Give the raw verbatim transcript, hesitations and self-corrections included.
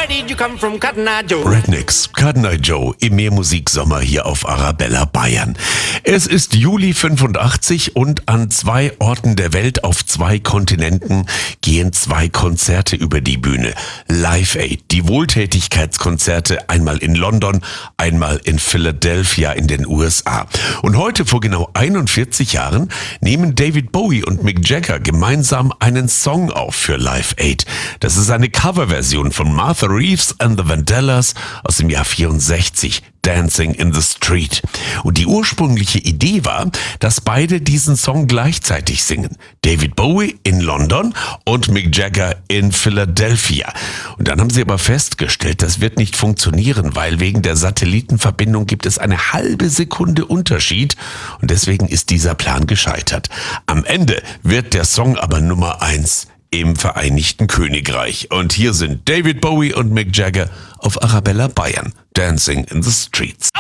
Where did you come from, Cotton Eye Joe? Rednecks, Cotton Eye Joe im Meermusiksommer hier auf Arabella Bayern. Es ist Juli fünfundachtzig und an zwei Orten der Welt auf zwei Kontinenten gehen zwei Konzerte über die Bühne. Live Aid, die Wohltätigkeitskonzerte, einmal in London, einmal in Philadelphia in den U S A. Und heute vor genau einundvierzig Jahren nehmen David Bowie und Mick Jagger gemeinsam einen Song auf für Live Aid. Das ist eine Coverversion von Martha Reeves and the Vandellas aus dem Jahr vierundsechzig. Dancing in the Street. Und die ursprüngliche Idee war, dass beide diesen Song gleichzeitig singen. David Bowie in London und Mick Jagger in Philadelphia. Und dann haben sie aber festgestellt, das wird nicht funktionieren, weil wegen der Satellitenverbindung gibt es eine halbe Sekunde Unterschied und deswegen ist dieser Plan gescheitert. Am Ende wird der Song aber Nummer eins im Vereinigten Königreich. Und hier sind David Bowie und Mick Jagger auf Arabella Bayern. Dancing in the Streets.